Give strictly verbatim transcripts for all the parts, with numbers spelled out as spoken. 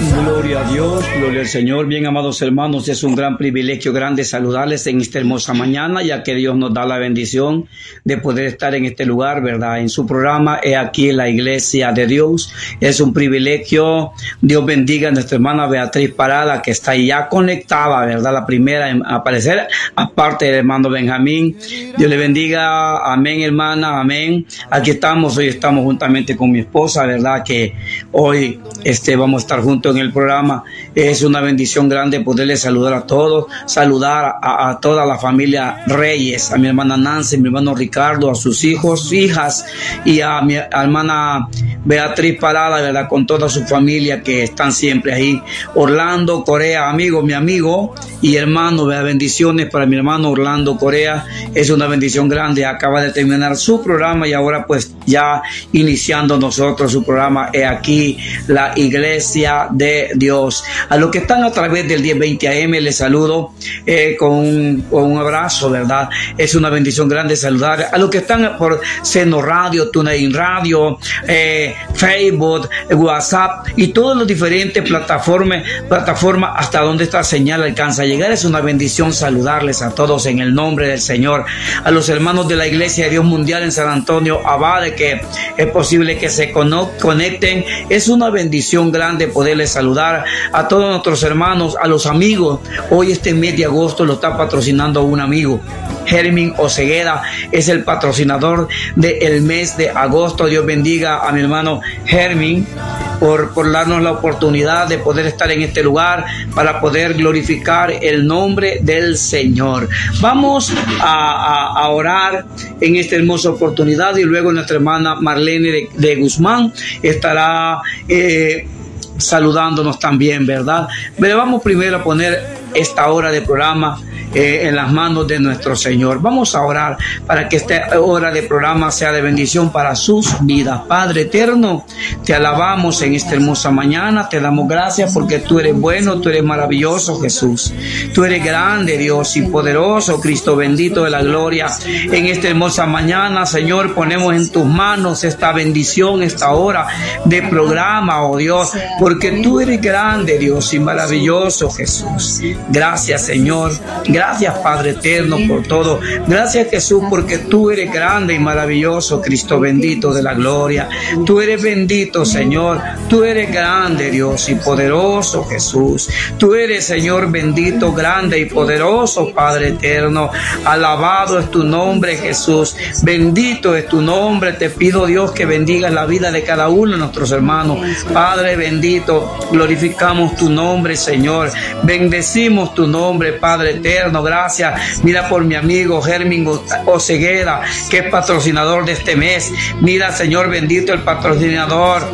Gloria a Dios, gloria al Señor. Bien, amados hermanos, es un gran privilegio grande saludarles en esta hermosa mañana, ya que Dios nos da la bendición de poder estar en este lugar, ¿verdad? En su programa, He aquí la Iglesia de Dios. Es un privilegio. Dios bendiga a nuestra hermana Beatriz Parada, que está ya conectada, ¿verdad? La primera en aparecer, aparte del hermano Benjamín. Dios le bendiga. Amén, hermana, amén. Aquí estamos, hoy estamos juntamente con mi esposa, ¿verdad? Que hoy este, vamos a estar juntos en el programa. Es una bendición grande poderle saludar a todos, saludar a, a toda la familia Reyes, a mi hermana Nancy, a mi hermano Ricardo, a sus hijos, hijas y a mi a hermana Beatriz Parada, ¿verdad? Con toda su familia que están siempre ahí. Orlando Corea, amigo, mi amigo y hermano, ¿verdad? Bendiciones para mi hermano Orlando Corea. Es una bendición grande. Acaba de terminar su programa y ahora pues ya iniciando nosotros su programa He aquí la Iglesia de Dios. A los que están a través del diez veinte A M les saludo eh, con, un, con un abrazo, ¿verdad? Es una bendición grande saludar a los que están por Seno Radio, TuneIn Radio, eh, Facebook, WhatsApp y todas las diferentes plataformas, plataformas hasta donde esta señal alcanza a llegar. Es una bendición saludarles a todos en el nombre del Señor. A los hermanos de la Iglesia de Dios Mundial en San Antonio Abade, que es posible que se conecten. Es una bendición grande poderles saludar a todos nuestros hermanos, a los amigos. Hoy este mes de agosto lo está patrocinando un amigo. Hermin Osegueda es el patrocinador del mes de agosto. Dios bendiga a mi hermano Hermin por, por darnos la oportunidad de poder estar en este lugar para poder glorificar el nombre del Señor. Vamos a, a, a orar en esta hermosa oportunidad y luego nuestra hermana Marlene de, de Guzmán estará eh, saludándonos también, ¿verdad? Pero vamos primero a poner esta hora de programa Eh, en las manos de nuestro Señor. Vamos a orar para que esta hora de programa sea de bendición para sus vidas. Padre eterno, te alabamos en esta hermosa mañana, te damos gracias porque tú eres bueno, tú eres maravilloso, Jesús. Tú eres grande, Dios, y poderoso, Cristo bendito de la gloria. En esta hermosa mañana, Señor, ponemos en tus manos esta bendición, esta hora de programa, oh Dios, porque tú eres grande, Dios, y maravilloso, Jesús. Gracias, Señor. Gracias, Padre eterno, por todo. Gracias, Jesús, porque tú eres grande y maravilloso, Cristo bendito de la gloria. Tú eres bendito, Señor. Tú eres grande, Dios, y poderoso, Jesús. Tú eres, Señor, bendito, grande y poderoso, Padre eterno. Alabado es tu nombre, Jesús. Bendito es tu nombre. Te pido, Dios, que bendigas la vida de cada uno de nuestros hermanos. Padre bendito, glorificamos tu nombre, Señor. Bendecimos tu nombre, Padre eterno. Gracias. Mira por mi amigo Hermin Osegueda, que es patrocinador de este mes. Mira, Señor bendito, el patrocinador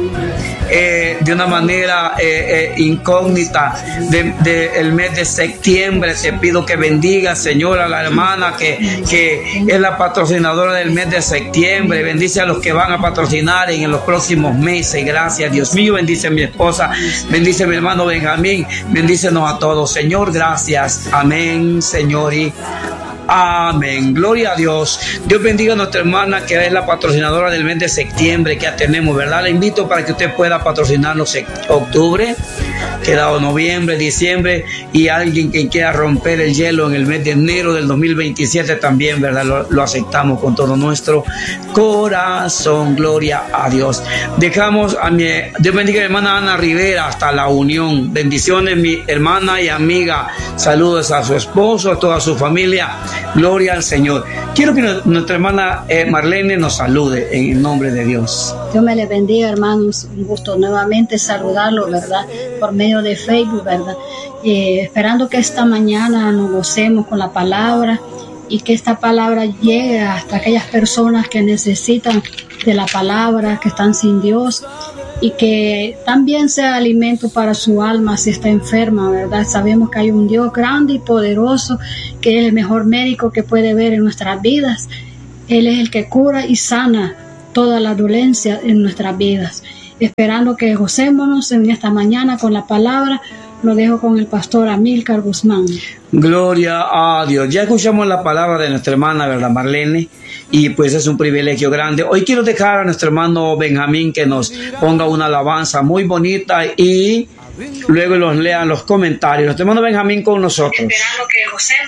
eh, de una manera eh, eh, incógnita del de, de mes de septiembre. Te pido que bendiga, Señor, a la hermana que, que es la patrocinadora del mes de septiembre. Bendice a los que van a patrocinar en, en los próximos meses. Gracias, Dios mío. Bendice a mi esposa. Bendice a mi hermano Benjamín. Bendícenos a todos, Señor. Gracias. Amén, Señor, y amén. Gloria a Dios. Dios bendiga a nuestra hermana que es la patrocinadora del mes de septiembre que ya tenemos, ¿verdad? La invito para que usted pueda patrocinarnos en octubre, quedado noviembre, diciembre, y alguien que quiera romper el hielo en el mes de enero del dos mil veintisiete también, ¿verdad? Lo, lo aceptamos con todo nuestro corazón. Gloria a Dios. Dejamos a mi, Dios bendiga a mi hermana Ana Rivera hasta La Unión. Bendiciones, mi hermana y amiga. Saludos a su esposo, a toda su familia. Gloria al Señor. Quiero que nuestra hermana eh, Marlene nos salude en el nombre de Dios. Dios me les bendiga, hermanos. Un gusto nuevamente saludarlo, ¿verdad? Por medio de Facebook, ¿verdad? Eh, esperando que esta mañana nos gocemos con la palabra y que esta palabra llegue hasta aquellas personas que necesitan de la palabra, que están sin Dios, y que también sea alimento para su alma si está enferma, ¿verdad? Sabemos que hay un Dios grande y poderoso, que es el mejor médico que puede ver en nuestras vidas. Él es el que cura y sana toda la dolencia en nuestras vidas. Esperando que gocémonos en esta mañana con la palabra, lo dejo con el pastor Amílcar Guzmán. Gloria a Dios. Ya escuchamos la palabra de nuestra hermana, ¿verdad, Marlene? Y pues es un privilegio grande. Hoy quiero dejar a nuestro hermano Benjamín que nos ponga una alabanza muy bonita y luego los lean los comentarios. Nuestro hermano Benjamín con nosotros. Esperando que gocemos